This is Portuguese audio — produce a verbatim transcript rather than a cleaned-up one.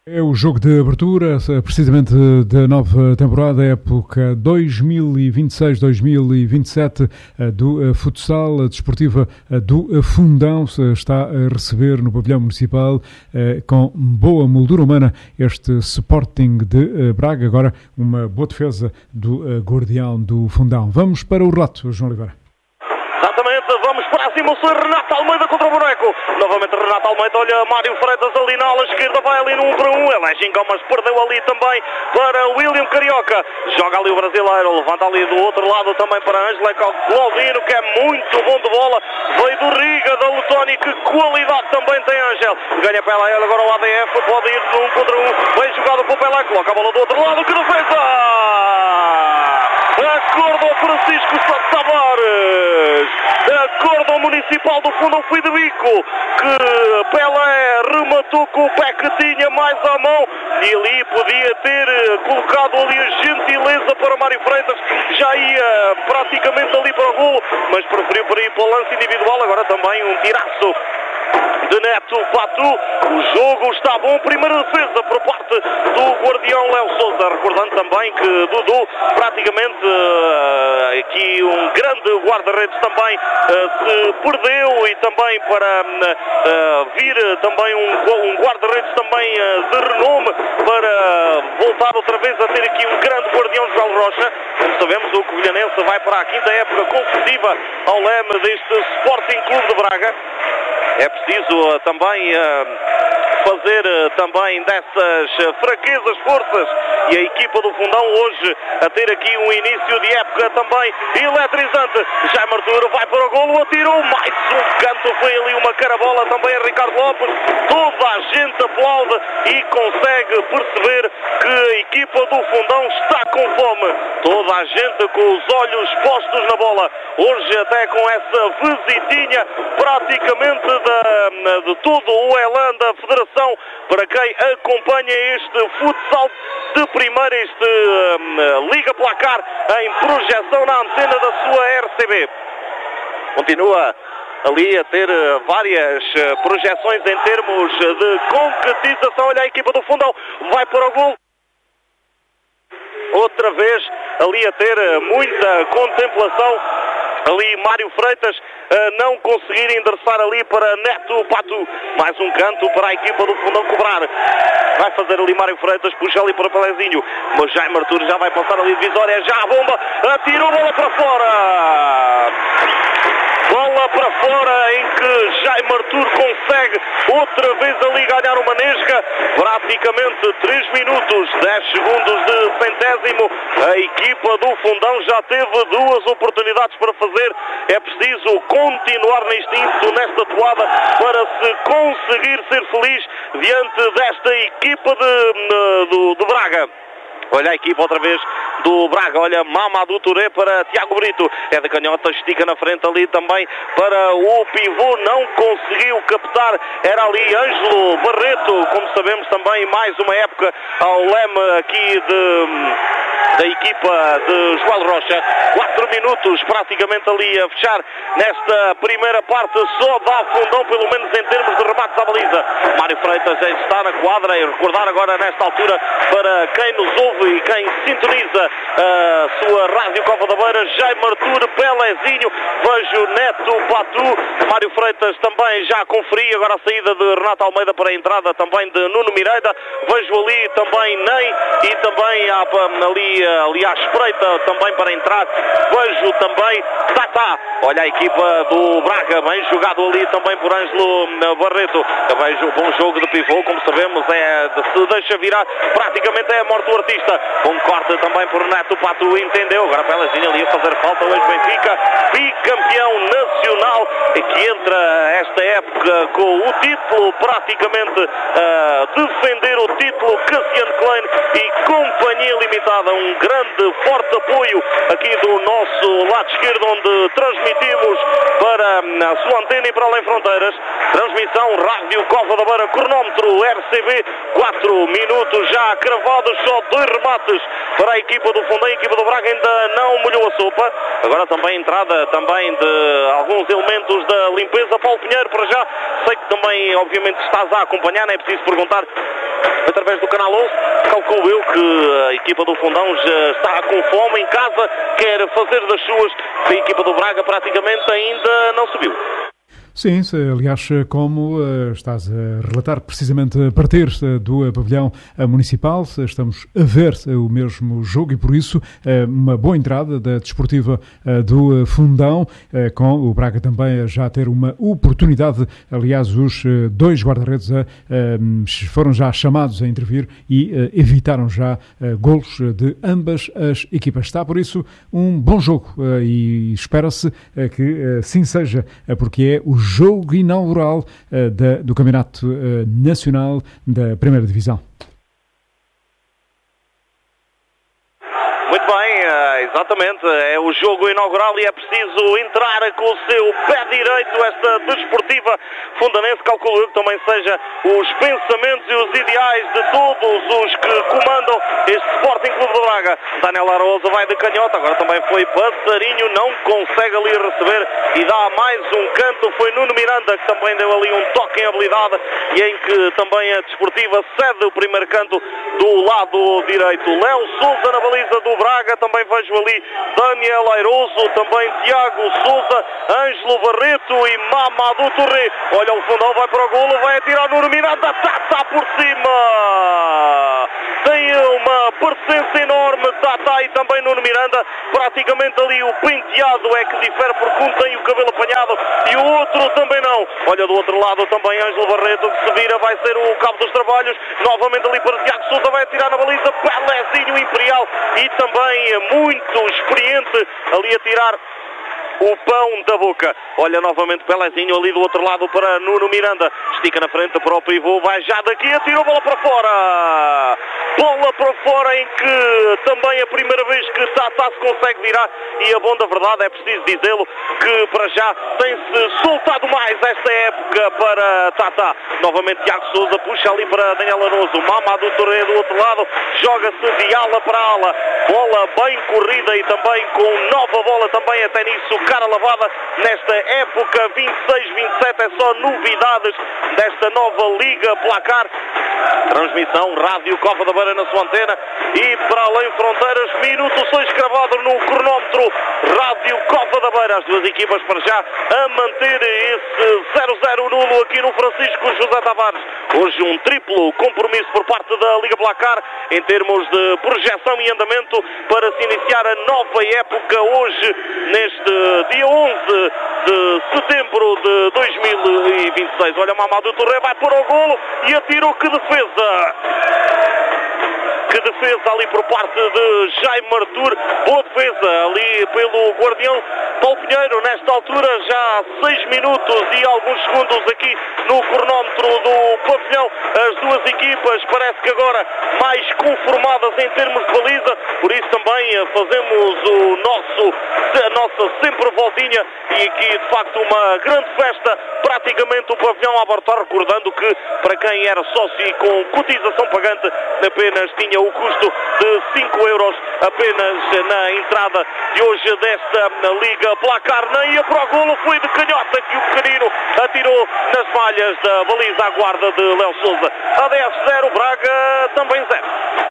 É o jogo de abertura, precisamente da nova temporada, época dois mil e vinte e seis dois mil e vinte e sete do futsal. A desportiva do Fundão está a receber no pavilhão municipal, com boa moldura humana, este Sporting de Braga. Agora uma boa defesa do guardião do Fundão. Vamos para o relato, João Oliveira. Exatamente, vamos para as emoções. Renato Almeida contra o boneco. Novamente Renato Almeida, olha Mário Freitas ali na ala esquerda, vai ali no um para um. Elégio Gomes perdeu ali também para William Carioca. Joga ali o brasileiro, levanta ali do outro lado também para Ângelo Claudino, que é muito bom de bola. Veio do Riga, da Letónia, que qualidade também tem Ângelo. Ganha Pelé, agora o A D F, pode ir no um contra um. Bem jogado com o Pelé, coloca a bola do outro lado, que defesa! Acordo ao Francisco Tavares, acordo ao Municipal do Fundão, foi de bico, que Pelé rematou com o pé que tinha mais à mão, e ali podia ter colocado ali a gentileza para Mário Freitas, já ia praticamente ali para o golo, mas preferiu para ir para o lance individual. Agora também um tiraço de Neto Patu. O jogo está bom. Primeira defesa por parte do guardião Léo Sousa. Recordando também que Dudu praticamente uh, aqui um grande guarda-redes também uh, se perdeu, e também para uh, vir também um, um guarda-redes também uh, de renome para voltar outra vez a ter aqui um grande guardião, João Rocha. Como sabemos, o Covilhanense vai para a quinta época consecutiva ao leme deste Sporting Clube de Braga. É preciso uh, também uh, fazer uh, também dessas uh, fraquezas forças, e a equipa do Fundão hoje a ter aqui um início de época também eletrizante. Jaime Arthur vai para o golo, atirou mais um canto, foi ali uma carabola também a Ricardo Lopes. Toda a gente aplaude e consegue perceber que a equipa do Fundão está com fome. Toda a gente com os olhos postos na bola. Hoje até com essa visitinha praticamente de, de todo o elan da Federação, para quem acompanha este futsal de primeira, este um, Liga Placar em projeção na antena da sua R C B. Continua ali a ter várias projeções em termos de concretização. Olha a equipa do Fundão, vai para o gol. Outra vez ali a ter muita contemplação. Ali Mário Freitas a não conseguir endereçar ali para Neto Patu. Mais um canto para a equipa do Fundão cobrar. Vai fazer ali Mário Freitas, puxa ali para o Pelézinho. Mas Jaime Arthur já vai passar ali divisória, já a bomba, atirou a bola para fora. Bola para fora, em que Jaime Arthur consegue outra vez ali ganhar uma nesga. Praticamente três minutos, dez segundos de centésimo. A equipa do Fundão já teve duas oportunidades para fazer. É preciso continuar neste ímpeto, nesta toada, para se conseguir ser feliz diante desta equipa de, de, de Braga. Olha a equipa outra vez do Braga, olha Mamadou Touré para Tiago Brito, é de canhota, estica na frente ali também para o pivô, não conseguiu captar, era ali Ângelo Barreto, como sabemos também mais uma época ao leme aqui de, da equipa de João Rocha. Quatro minutos praticamente ali a fechar nesta primeira parte, só dá Fundão pelo menos em termos de remates à baliza. Mário Freitas já está na quadra, e recordar agora nesta altura para quem nos ouve e quem sintoniza a sua Rádio Cova da Beira, Jaime Arthur, Pelézinho, vejo Neto Patu, Mário Freitas também já conferi, agora a saída de Renato Almeida para a entrada também de Nuno Miranda, vejo ali também Ney e também ali, ali à espreita também para entrar, vejo também Tata. Olha a equipa do Braga, bem jogado ali também por Ângelo Barreto, vejo um bom jogo de pivô, como sabemos, é, se deixa virar, praticamente é a morte do artista. Um corte também por Neto Patu, entendeu? Agora Pelézinho ali a fazer falta, hoje Benfica, bicampeão nacional, que entra esta época com o título, praticamente a defender o título, Cassiano Klein e Companhia Limitada. Um grande, forte apoio aqui do nosso lado esquerdo, onde transmitimos para a sua antena e para além fronteiras. Transmissão Rádio Cova da Beira, cronómetro R C B, quatro minutos já cravados, só dois remates para a equipa do Fundão. A equipa do Braga ainda não molhou a sopa. Agora também entrada também de alguns elementos da limpeza. Paulo Pinheiro, para já, sei que também obviamente estás a acompanhar, não é preciso perguntar através do canal onze. Calculo eu que a equipa do Fundão já está com fome em casa, quer fazer das suas. A equipa do Braga praticamente ainda não subiu. Sim, aliás, como uh, estás a relatar precisamente a partir uh, do uh, pavilhão uh, municipal, estamos a ver uh, o mesmo jogo e por isso uh, uma boa entrada da desportiva uh, do uh, Fundão, uh, com o Braga também a já ter uma oportunidade. Aliás, os uh, dois guarda-redes uh, um, foram já chamados a intervir e uh, evitaram já uh, golos de ambas as equipas. Está por isso um bom jogo uh, e espera-se uh, que uh, sim seja, uh, porque é o jogo inaugural uh, da, do Campeonato uh, Nacional da Primeira Divisão. Muito bem, exatamente, é o jogo inaugural e é preciso entrar com o seu pé direito esta desportiva fundanense. Calculo que também seja os pensamentos e os ideais de todos os que comandam este Sporting Clube de Braga. Daniel Araújo vai de canhota, agora também foi passarinho, não consegue ali receber e dá mais um canto. Foi Nuno Miranda que também deu ali um toque em habilidade e em que também a desportiva cede o primeiro canto do lado direito. Léo Sousa na baliza do Braga, também vejo ali Daniel Airoso, também Tiago Sousa, Ângelo Barreto e Mamadou Touré. Olha, o Fundão vai para o golo, vai atirar no Miranda, Tata por cima. Tem uma presença enorme, Tata e também Nuno Miranda. Praticamente ali o penteado é que difere porque um tem o cabelo apanhado e o outro também não. Olha, do outro lado também Ângelo Barreto que se vira, vai ser o cabo dos trabalhos. Novamente ali para Tiago Sousa, vai atirar na baliza, Pelezinho Imperial e também muito experiente ali a tirar o pão da boca. Olha novamente Pelezinho ali do outro lado para Nuno Miranda. Estica na frente para o pivô, vai já daqui, atirou a bola para fora. Bola para fora em que também é a primeira vez que Tata se consegue virar e a bom da verdade é preciso dizê-lo que para já tem-se soltado mais esta época para Tata. Novamente Tiago Sousa puxa ali para Daniel Araújo. Mamadou Touré do outro lado, joga-se de ala para ala. Bola bem corrida e também com nova bola também até nisso. Cara lavada nesta época vinte e seis vinte e sete, é só novidades desta nova Liga Placar. Transmissão Rádio Cova da Beira na sua antena e para além fronteiras, minuto seis cravado no cronómetro Rádio Cova da Beira. As duas equipas para já a manter esse zero zero nulo aqui no Francisco José Tavares. Hoje um triplo compromisso por parte da Liga Placar em termos de projeção e andamento para se iniciar a nova época hoje neste dia onze de setembro de dois mil e vinte e seis. Olha, Mamadou Touré vai para o golo e atirou. Que defesa! Que defesa ali por parte de Jaime Artur. Boa defesa ali pelo guardião Paulo Pinheiro. Nesta altura já seis minutos e alguns segundos aqui no cronómetro do pavilhão. As duas equipas parece que agora mais conformadas em termos de baliza. Por isso também fazemos o nosso, a nossa sempre voltinha e aqui de facto uma grande festa. Praticamente o pavilhão a abortar, recordando que para quem era sócio e com cotização pagante apenas tinha o custo de cinco euros apenas na entrada de hoje desta Liga Placar. Na ia para o golo, foi de canhota que o pequenino atirou nas malhas da baliza à guarda de Léo Sousa. A dez zero, Braga também zero.